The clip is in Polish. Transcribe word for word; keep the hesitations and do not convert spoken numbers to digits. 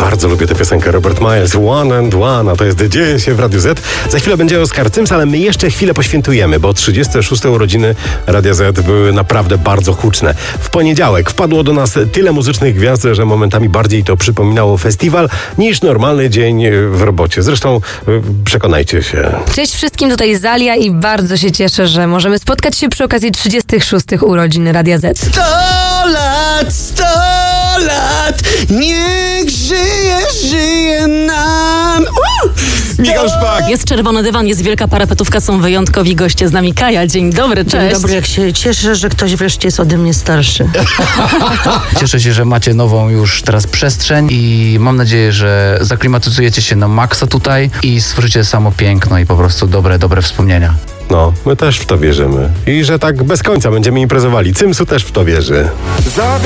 bardzo lubię tę piosenkę. Robert Miles, One and One, a to jest Dzieje się w Radiu Z. Za chwilę będzie Oskar Cyms, ale my jeszcze chwilę poświętujemy, bo trzydzieste szóste urodziny Radia Z były naprawdę bardzo huczne. W poniedziałek wpadło do nas tyle muzycznych gwiazd, że momentami bardziej to przypominało festiwal niż normalny dzień w robocie. Zresztą przekonajcie się. Cześć wszystkim, tutaj Zalia i bardzo się cieszę, że możemy spotkać się przy okazji trzydziestych szóstych urodzin Radia Z. Sto lat, sto lat, niech żyje, żyje nam. Uh! Michał Szpak. Jest czerwony dywan, jest wielka parapetówka, są wyjątkowi goście z nami. Kaja, dzień dobry, cześć. Dzień dobry, jak się cieszę, że ktoś wreszcie jest ode mnie starszy. Cieszę się, że macie nową już teraz przestrzeń i mam nadzieję, że zaklimatyzujecie się na maksa tutaj i stworzycie samo piękno i po prostu dobre, dobre wspomnienia. No, my też w to wierzymy. I że tak bez końca będziemy imprezowali. Cymsu też w to wierzy.